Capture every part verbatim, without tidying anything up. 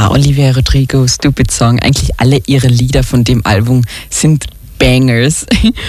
Ja, Olivia Rodrigo, Stupid Song. Eigentlich alle ihre Lieder von dem Album sind Bangers.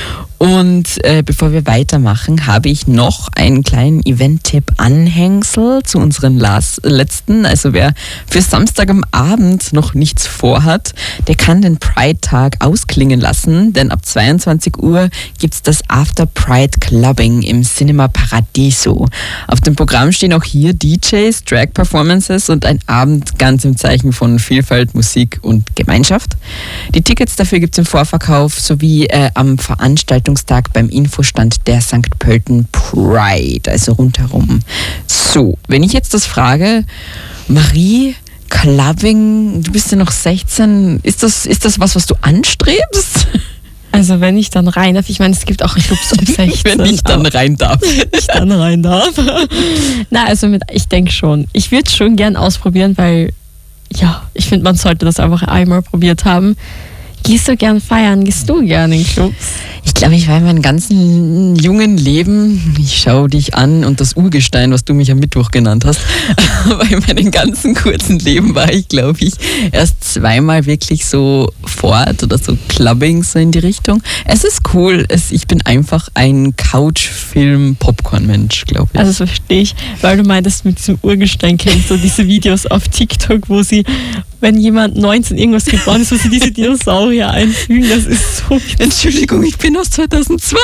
Und äh, bevor wir weitermachen, habe ich noch einen kleinen Event-Tipp-Anhängsel zu unseren Las- letzten. Also wer für Samstag am Abend noch nichts vorhat, der kann den Pride-Tag ausklingen lassen, denn ab zweiundzwanzig Uhr gibt es das After Pride Clubbing im Cinema Paradiso. Auf dem Programm stehen auch hier D Js, Drag-Performances und ein Abend ganz im Zeichen von Vielfalt, Musik und Gemeinschaft. Die Tickets dafür gibt es im Vorverkauf sowie äh, am Veranstaltungstag beim Infostand der Sankt Pölten Pride, also rundherum. So, wenn ich jetzt das frage, Marie, Clubbing, du bist ja noch sechzehn, ist das, ist das was, was du anstrebst? Also wenn ich dann rein darf, ich meine, es gibt auch Clubs um sechzehn. Wenn ich dann rein darf. ich dann rein darf. Na, also mit, ich denke schon. Ich würde es schon gern ausprobieren, weil, ja, ich finde, man sollte das einfach einmal probiert haben. Gehst du gern feiern? Gehst du gerne in Clubs? Ich glaube, ich war in meinem ganzen jungen Leben, ich schaue dich an und das Urgestein, was du mich am Mittwoch genannt hast, aber in meinem ganzen kurzen Leben war ich, glaube ich, erst zweimal wirklich so fort oder so Clubbing so in die Richtung. Es ist cool, es, ich bin einfach ein Couch-Film-Popcorn-Mensch, glaube ich. Also das verstehe ich, weil du meintest, mit diesem Urgestein kennst du diese Videos auf TikTok, wo sie, wenn jemand neunzehn irgendwas geboren ist, wo sie diese Dinosaurier einfügen, das ist so... Entschuldigung, ich bin aus zweitausendzwei.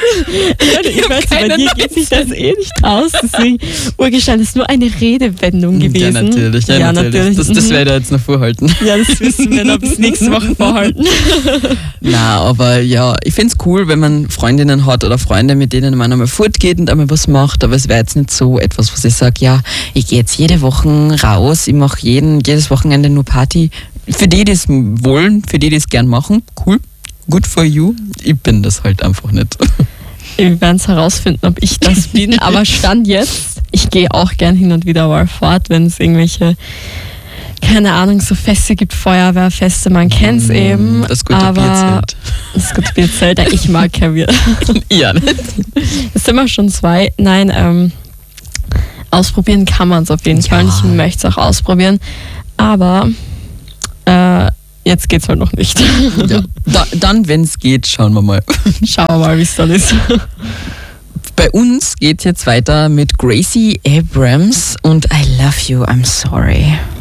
Ja, ich, ich weiß, bei dir geht sich das eh nicht aus. Deswegen, Urgestein ist nur eine Redewendung gewesen. Ja, natürlich. Ja, ja, natürlich. natürlich. Das, das werde ich jetzt noch vorhalten. Ja, das müssen wir noch bis nächste Woche vorhalten. Na, aber ja, ich finde es cool, wenn man Freundinnen hat oder Freunde, mit denen man einmal fortgeht und einmal was macht. Aber es wäre jetzt nicht so etwas, was ich sage, ja, ich gehe jetzt jede Woche raus, ich mache jeden, jedes Wochenende nur Party. Für die, die es wollen, für die, die es gern machen, cool. Good for you. Ich bin das halt einfach nicht. Wir werden es herausfinden, ob ich das bin. Aber Stand jetzt, ich gehe auch gern hin und wieder mal fort, wenn es irgendwelche, keine Ahnung, so Feste gibt, Feuerwehrfeste, man kennt es eben. Das gute aber Bierzelt. Das gute Bierzelt, ich mag kein Bier. Ja, nicht? Das sind wir schon zwei. Nein, ähm, ausprobieren kann man es auf jeden Ja. Fall. Ich möchte es auch ausprobieren. Aber äh, jetzt geht's halt noch nicht. Ja. Da, dann, wenn es geht, schauen wir mal. Schauen wir mal, wie es dann ist. Bei uns geht es jetzt weiter mit Gracie Abrams und I Love You, I'm Sorry.